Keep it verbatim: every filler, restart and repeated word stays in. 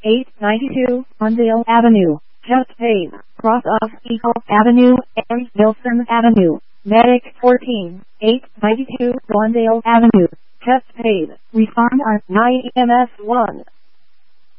eight ninety-two, Lawndale Avenue, just paid. Cross off Eagle Avenue, and Wilson Avenue. Medic fourteen, eight ninety-two, Lawndale Avenue, just paid. Respond on nine E M S one.